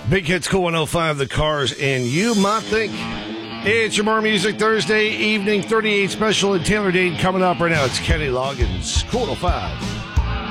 Big Hits Cool 105, the Cars, and you might think it's your More Music Thursday evening 38 special at Taylor Dayton coming up right now. It's Kenny Loggins, Cool 105.